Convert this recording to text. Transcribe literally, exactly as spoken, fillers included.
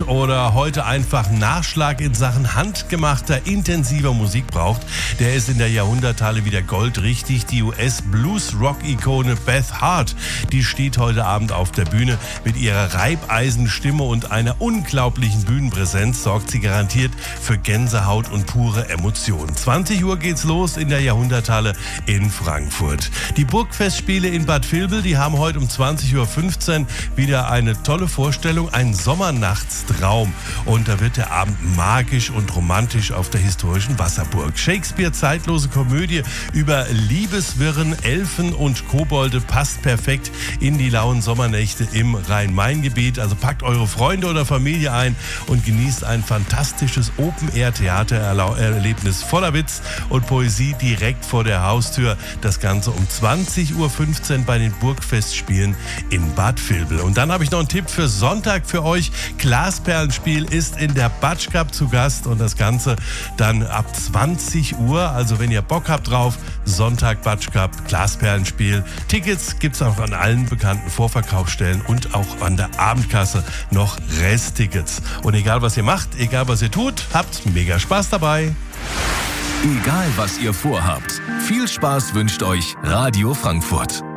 oder heute einfach Nachschlag in Sachen handgemachter, intensiver Musik braucht, der ist in der Jahrhunderthalle wieder goldrichtig. Die U S-Blues-Rock-Ikone Beth Hart, die steht heute Abend auf der Bühne. Mit ihrer Reibeisenstimme und einer unglaublichen Bühnenpräsenz sorgt sie garantiert für Gänsehaut und pure Emotionen. zwanzig Uhr geht's los in der Jahrhunderthalle in Frankfurt. Die Burgfestspiele in Bad Vilbel, die haben heute um zwanzig Uhr fünfzehn wieder eine tolle Vorstellung, ein Sommernachtstraum. Und da wird der Abend magisch und romantisch auf der historischen Wasserburg. Shakespeare, zeitlose Komödie über Liebeswirren, Elfen und Kobolde, passt perfekt in die lauen Sommernächte im Rhein-Main-Gebiet. Also packt eure Freunde oder Familie ein und genießt ein fantastisches Open-Air-Theater-Erlebnis voller Witz und Poesie direkt vor der Haustür. Das Ganze um zwanzig Uhr fünfzehn bei den Burgfestspielen in Bad Vilbel. Und dann habe ich noch einen Tipp für Sonntag für euch. Glasperlenspiel ist in der Batsch Cup zu Gast und das Ganze dann ab zwanzig Uhr. Also wenn ihr Bock habt drauf, Sonntag Batsch Cup, Glasperlenspiel. Tickets gibt es auch an allen bekannten Vorverkaufsstellen und auch an der Abendkasse noch Resttickets. Und egal was ihr macht, egal was ihr tut, habt mega Spaß dabei. Egal was ihr vorhabt, viel Spaß wünscht euch Radio Frankfurt.